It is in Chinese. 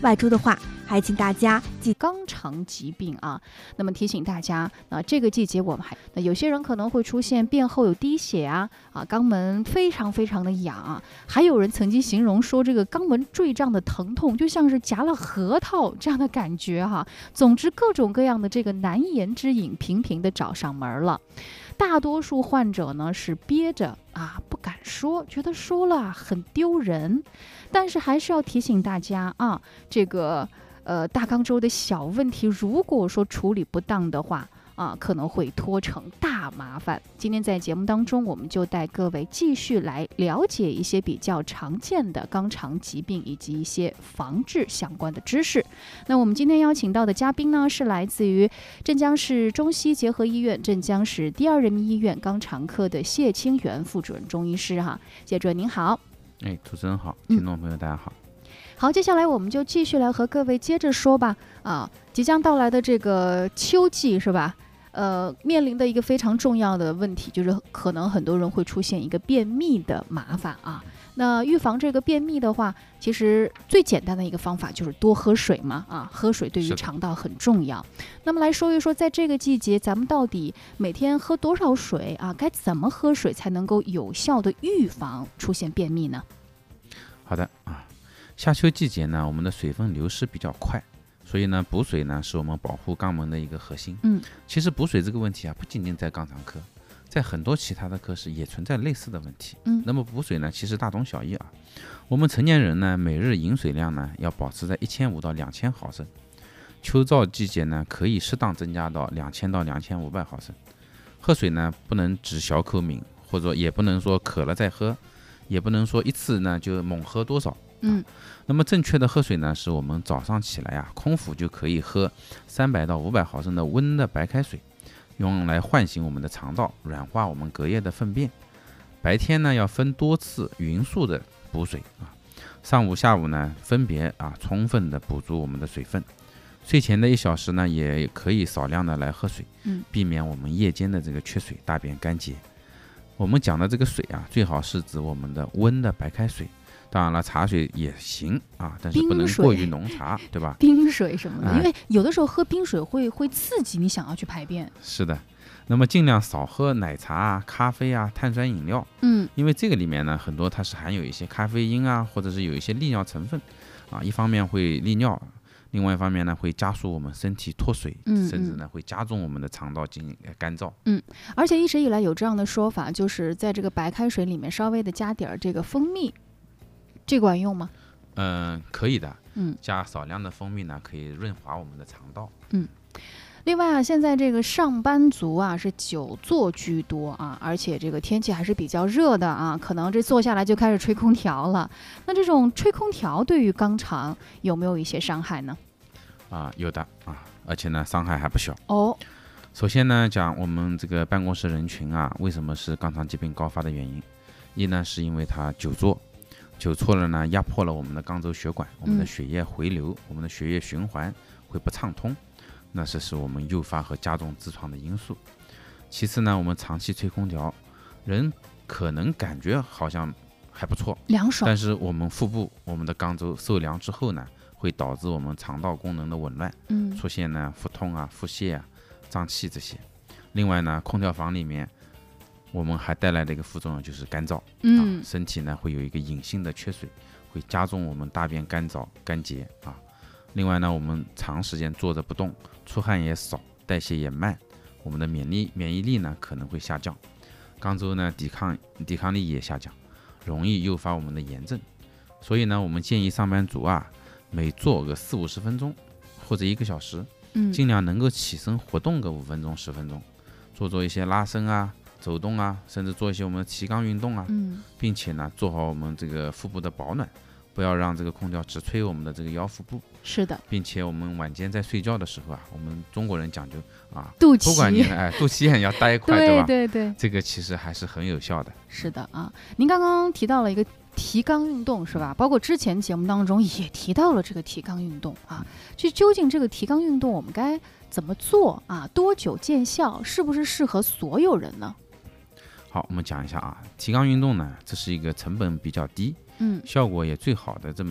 外出的话，还请大家肛肠疾病啊。那么提醒大家，这个季节我们有些人可能会出现便后有滴血肛门非常非常的痒还有人曾经形容说这个肛门坠胀的疼痛就像是夹了核桃这样的感觉总之各种各样的这个难言之隐频频的找上门了。大多数患者呢是憋着不敢说，觉得说了很丢人。但是还是要提醒大家这个大肛周的小问题，如果说处理不当的话可能会拖成大麻烦。今天在节目当中，我们就带各位继续来了解一些比较常见的肛肠疾病以及一些防治相关的知识。那我们今天邀请到的嘉宾呢，是来自于镇江市中西结合医院镇江市第二人民医院肛肠科的谢清源副主任中医师谢主任您好。 主持人好，听众朋友大家好。 好，接下来我们就继续来和各位接着说吧。即将到来的这个秋季是吧？面临的一个非常重要的问题，就是可能很多人会出现一个便秘的麻烦那预防这个便秘的话，其实最简单的一个方法就是多喝水嘛喝水对于肠道很重要。那么来说一说，在这个季节，咱们到底每天喝多少水该怎么喝水才能够有效的预防出现便秘呢？ 好的夏秋季节呢，我们的水分流失比较快，所以呢，补水呢是我们保护肛门的一个核心。其实补水这个问题不仅仅在肛肠科，在很多其他的科室也存在类似的问题。那么补水呢，其实大同小异我们成年人呢，每日饮水量呢要保持在1500到2000毫升，秋燥季节呢可以适当增加到2000到2500毫升。喝水呢不能只小口抿，或者也不能说渴了再喝，也不能说一次呢就猛喝多少。那么正确的喝水呢，是我们早上起来空腹就可以喝300到500毫升的温的白开水，用来唤醒我们的肠道，软化我们隔夜的粪便。白天呢要分多次匀速的补水上午下午呢分别充分的补足我们的水分。睡前的1小时呢也可以少量的来喝水，避免我们夜间的这个缺水，大便干结。我们讲的这个水最好是指我们的温的白开水，当然了，茶水也行但是不能过于浓茶，对吧？ 冰水什么的，因为有的时候喝冰水会刺激你想要去排便。 是的，那么尽量少喝奶茶咖啡碳酸饮料。因为这个里面呢，很多它是含有一些咖啡因或者是有一些利尿成分一方面会利尿，另外一方面呢会加速我们身体脱水，甚至呢会加重我们的肠道进行干燥。 而且一直以来有这样的说法，就是在这个白开水里面稍微的加点这个蜂蜜。这管用吗？ 可以的。加少量的蜂蜜呢，可以润滑我们的肠道。 另外现在这个上班族是久坐居多而且这个天气还是比较热的可能这坐下来就开始吹空调了。那这种吹空调对于肛肠有没有一些伤害呢？ 有的而且呢伤害还不小首先呢，讲我们这个办公室人群为什么是肛肠疾病高发的原因？一呢是因为他久坐了呢，压迫了我们的肛周血管，我们的血液回流，我们的血液循环会不畅通，那这是我们诱发和加重痔疮的因素。其次呢，我们长期吹空调，人可能感觉好像还不错， 凉爽， 但是我们腹部、我们的肛周受凉之后呢，会导致我们肠道功能的紊乱，出现呢腹痛腹泻胀气这些。另外呢，空调房里面我们还带来的一个副作用就是干燥，身体呢会有一个隐性的缺水，会加重我们大便干燥干结另外呢，我们长时间坐着不动，出汗也少，代谢也慢，我们的免疫力呢可能会下降，肛周呢抵抗力也下降，容易诱发我们的炎症。所以呢，我们建议上班族每坐个40-50分钟或者1个小时，尽量能够起身活动个5分钟10分钟，做一些拉伸走动甚至做一些我们的提肛运动并且呢做好我们这个腹部的保暖，不要让这个空调直吹我们的这个腰腹部。 是的， 并且我们晚间在睡觉的时候我们中国人讲究肚脐， 不管你肚脐眼要待一块，对吧？ 对， 这个其实还是很有效的。 是的您刚刚提到了一个提肛运动是吧？包括之前节目当中也提到了这个提肛运动就究竟这个提肛运动我们该怎么做多久见效？是不是适合所有人呢？ 好，我们讲一下提肛运动呢，这是一个成本比较低，效果也最好的这么